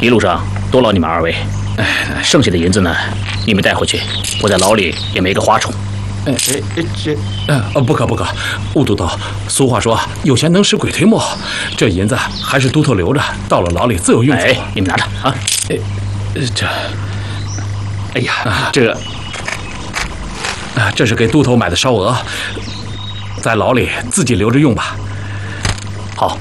一路上多劳你们二位，剩下的银子呢，你们带回去，我在牢里也没个花宠。 不可，乌都头，俗话说有钱能使鬼推磨，这银子还是都头留着，到了牢里自有用处。 你们拿着啊。 这是给都头买的烧鹅，在牢里自己留着用吧。 好。